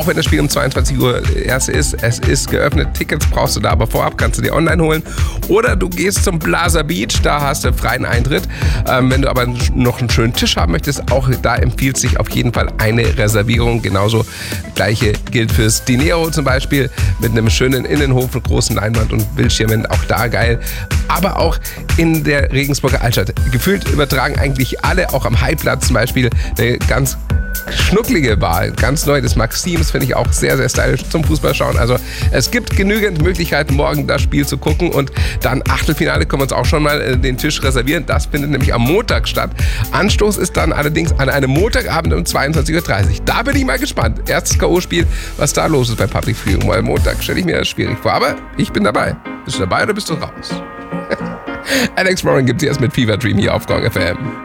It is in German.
auch wenn das Spiel um 22 Uhr erst ist, es ist geöffnet. Tickets brauchst du da aber vorab, kannst du dir online holen. Oder du gehst zum Blaser Beach, da hast du freien Eintritt. Wenn du aber noch einen schönen Tisch haben möchtest, auch da empfiehlt sich auf jeden Fall eine Reservierung. Genauso gleiche gilt fürs Dinero zum Beispiel, mit einem schönen Innenhof, mit großen Leinwand und Bildschirmen, auch da geil. Aber auch in der Regensburger Altstadt. Gefühlt übertragen eigentlich alle, auch am Highplatz zum Beispiel, eine ganz schnucklige Bar, ganz neu, das Maxims, finde ich auch sehr, sehr stylisch zum Fußballschauen. Also es gibt genügend Möglichkeiten, morgen das Spiel zu gucken und dann Achtelfinale können wir uns auch schon mal den Tisch reservieren. Das findet nämlich am Montag statt. Anstoß ist dann allerdings an einem Montagabend um 22:30 Uhr. Da bin ich mal gespannt. Erstes K.O.-Spiel, was da los ist bei Public Viewing, weil Montag stelle ich mir das schwierig vor. Aber ich bin dabei. Bist du dabei oder bist du raus? Alex Warren gibt es erst mit Fever Dream hier auf GOG FM.